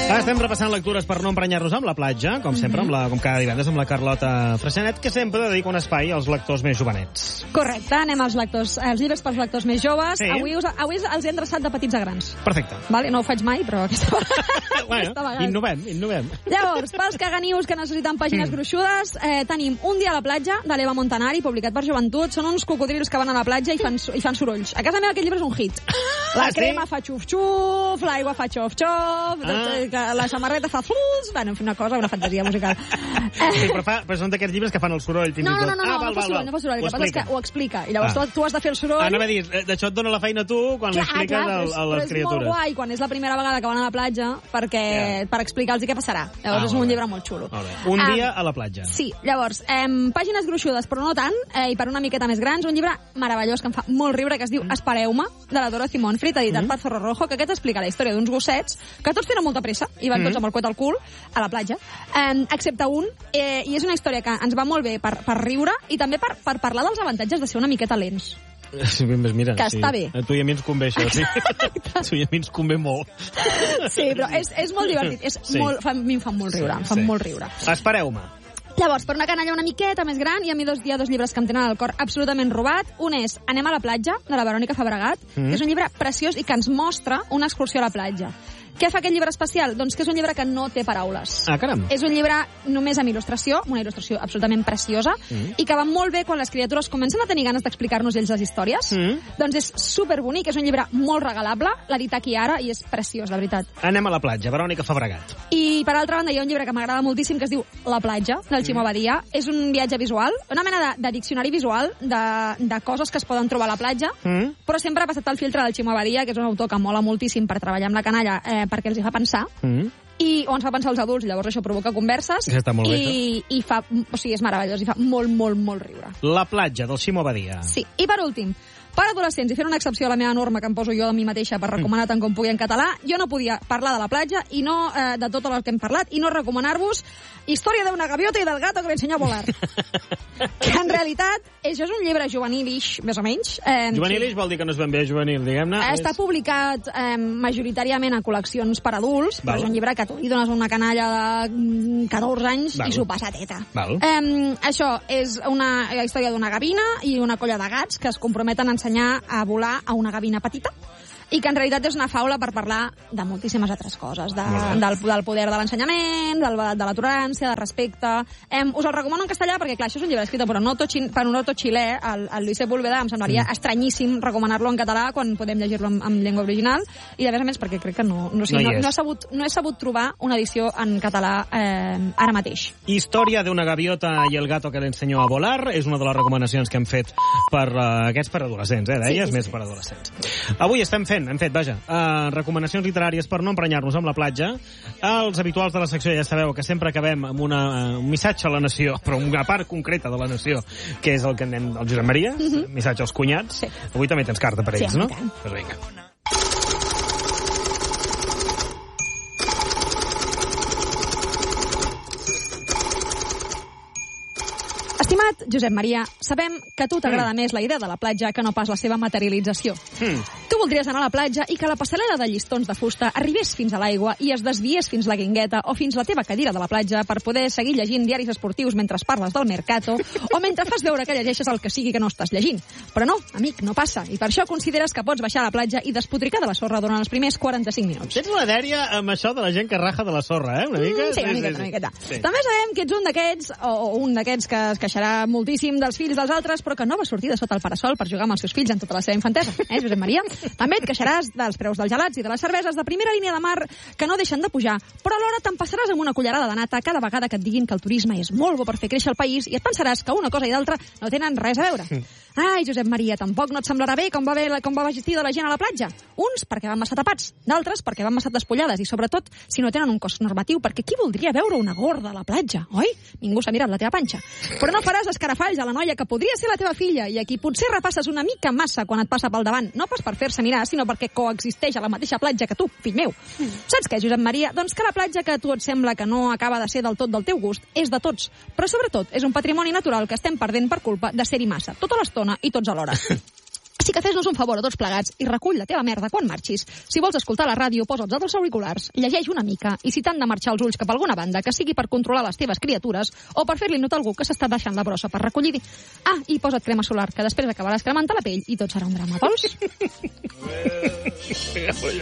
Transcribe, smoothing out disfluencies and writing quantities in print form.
Estem repassant lectures per no emprenyar-nos amb la platja, com sempre, com cada divendres, amb la Carlota Freixanet, que sempre dedica un espai als lectors més jovenets. Correcte, anem als llibres pels lectors més joves. Sí. Avui els he endreçat de petits a grans. Perfecte. Vale? No ho faig mai, però aquesta vegada... Innovem. Llavors, pels caganius que necessiten pàgines gruixudes, tenim Un dia a la platja, de l'Eva Montanari, publicat per Joventut. Són uns cocodrils que van a la platja i fan sorolls. A casa meva aquest llibre és un hit. La crema fa xuf-xuf, l'aigua fa xof-xof, la samarreta fa fluls... Bueno, una fantasia musical. Sí, però són d'aquests llibres que fan el soroll fins i tot. No fa soroll. El que passa és que ho explica. I llavors tu has de fer el soroll... Anava a dir, d'això et dona la feina a tu quan l'expliques a les criatures. Però és molt guai quan és la primera vegada que van a la platja per explicar-los què passarà. Llavors és un llibre molt xulo. Un dia a la platja. Sí, llavors, pàgines gruixudes, però no tant, i per una miqueta més grans, un llibre meravellós que em fa molt riure, que es diu Espereu-me, de la Dorothy Monfrit, editat per Zorro Rojo, que aquest explica la història d'uns gossets que tots tenen molta pressa i van tots amb el coet al cul a la platja, excepte un, i és una història que ens va molt bé per riure i també per parlar dels avantatges de ser una miqueta lents. Sí, mira, que està bé. A tu i a mi ens convé això, sí. A tu i a mi ens convé molt. Sí, però és molt divertit. A mi em fa molt riure. Molt riure. Espereu-me. Llavors, per una canalla una miqueta més gran, hi ha dos llibres que em tenen el cor absolutament robat. Un és Anem a la platja, de la Verònica Fabregat, que és un llibre preciós i que ens mostra una excursió a la platja. Què fa aquest llibre especial? Doncs que és un llibre que no té paraules. Ah, caram. És un llibre només amb il·lustració, una il·lustració absolutament preciosa, i que va molt bé quan les criatures comencen a tenir ganes d'explicar-nos ells les històries. Doncs és superbonic, és un llibre molt regalable, l'ha dit aquí ara, i és preciós, la veritat. Anem a la platja, Verònica Fabregat. I, per altra banda, hi ha un llibre que m'agrada moltíssim, que es diu La platja, del Ximo Badia. És un viatge visual, una mena de diccionari visual de coses que es poden trobar a la platja, però sempre ha passat el filtre del Ximo Badia, que és un autor que mola moltíssim per treballar amb la canalla, perquè els hi fa pensar, o ens fa pensar els adults, llavors això provoca converses, i fa, o sigui, és meravellós, i fa molt riure. La platja, del Ximo Badia. Sí, i per últim, per adolescents, i fent una excepció a la meva norma que em poso jo de mi mateixa per recomanar tant com pugui en català, jo no podia parlar de la platja i no de tot el que hem parlat i no recomanar-vos Història d'una gaviota i del gato que li ensenyó a volar. Que en realitat això és un llibre juvenil-ix, més o menys. Juvenil-ix vol dir que no és ben bé juvenil, diguem-ne. Està publicat majoritàriament a col·leccions per adults, però és un llibre que tu li dones una canalla de 14 anys i s'ho passa teta. Això és una història d'una gavina i una colla de gats que es comprometen a ensenyar a volar a una gavina petita, i que en realitat és una faula per parlar de moltíssimes altres coses, del poder de l'ensenyament, de la tolerància, del respecte. Us el recomano en castellà perquè, clar, això és un llibre escrit per un autor xilè, el Luis Sepúlveda. Em semblaria estranyíssim recomanar-lo en català quan podem llegir-lo en llengua original, i de més a més perquè crec que no he sabut trobar una edició en català ara mateix. Història d'una gaviota i el gato que le enseñó a volar és una de les recomanacions que hem fet per aquests per adolescents, d'elles més per adolescents. Avui hem fet recomanacions literàries per no emprenyar-nos amb la platja. Els habituals de la secció ja sabeu que sempre acabem amb un missatge a la nació, però una part concreta de la nació, que és el que anem al Josep Maria, missatge als cunyats. Avui també tens carta per ells, no? Doncs vinga. Estimat Josep Maria, sabem que a tu t'agrada més la idea de la platja que no pas la seva materialització. Tu voldries anar a la platja i que la passarel·la de llistons de fusta arribés fins a l'aigua i es desviés fins la guingueta o fins la teva cadira de la platja per poder seguir llegint diaris esportius mentre parles del Mercato o mentre fas veure que llegeixes el que sigui que no estàs llegint. Però no, amic, no passa. I per això consideres que pots baixar a la platja i despotricar de la sorra durant els primers 45 minuts. Tens una dèria amb això de la gent que raja de la sorra, una mica? Sí, una miqueta. També sabem que ets un d'aquests, o un d'aquests que es queixarà moltíssim dels fills dels altres, però que no va sortir de sota el parasol per jugar amb els seus fills en tota la seva infantesa. Josep Maria? També et queixaràs dels preus dels gelats i de les cerveses de primera línia de mar que no deixen de pujar, però alhora te'n passaràs amb una cullerada de nata cada vegada que et diguin que el turisme és molt bo per fer créixer el país i et pensaràs que una cosa i l'altra no tenen res a veure. Ai, Josep Maria, tampoc no et semblarà bé com va vestir de la gent a la platja. Uns perquè van massa tapats, d'altres perquè van massa despullades i, sobretot, si no tenen un cos normatiu, perquè qui voldria veure una gorda a la platja, oi? Ningú s'ha mirat la teva panxa. Però no faràs escarafalls a la noia que podria ser la teva filla i a qui potser repasses una mica massa quan et passa pel davant, no pas per fer-se mirar, sinó perquè coexisteix a la mateixa platja que tu, fill meu. Saps què, Josep Maria? Doncs que la platja que a tu et sembla que no acaba de ser del tot del teu gust és de tots, però sobretot és un patrimoni natural que estem perdent per culpa de ser-hi massa, tota l'estona i tots alhora. Si Així que fes-nos un favor a tots plegats i recull la teva merda quan marxis. Si vols escoltar la ràdio, posa'ls als auriculars, llegeix una mica, i si t'han de marxar els ulls cap a alguna banda, que sigui per controlar les teves criatures o per fer-li notar a algú que s'està deixant la brossa per recollir... Ah, i posa't crema solar, que després acabaràs cremant-te la pell i tot serà un drama, vols?